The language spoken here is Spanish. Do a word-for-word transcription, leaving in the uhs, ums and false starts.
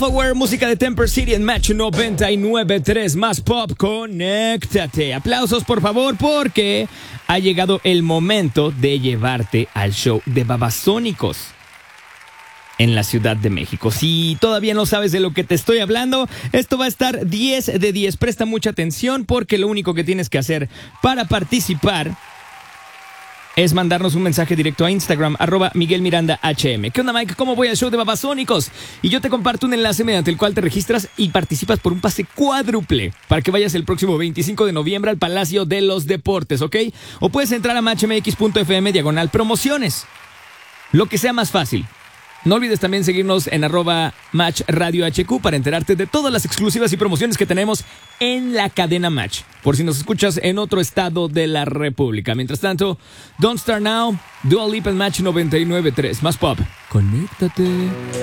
Power, música de Temper City en Match noventa y nueve punto tres, más pop, conéctate. Aplausos por favor, porque ha llegado el momento de llevarte al show de Babasónicos en la Ciudad de México. Si todavía no sabes de lo que te estoy hablando, esto va a estar diez de diez. Presta mucha atención porque lo único que tienes que hacer para participar es mandarnos un mensaje directo a Instagram, arroba Miguel Miranda H M. ¿Qué onda, Mike? ¿Cómo voy al show de Babasónicos? Y yo te comparto un enlace mediante el cual te registras y participas por un pase cuádruple para que vayas el próximo veinticinco de noviembre al Palacio de los Deportes, ¿ok? O puedes entrar a matchmx punto f m diagonal promociones. Lo que sea más fácil. No olvides también seguirnos en arroba Match Radio H Q para enterarte de todas las exclusivas y promociones que tenemos en la cadena Match, por si nos escuchas en otro estado de la República. Mientras tanto, Don't Start Now, Dua Lipa en Match noventa y nueve punto tres. Más pop. Conéctate.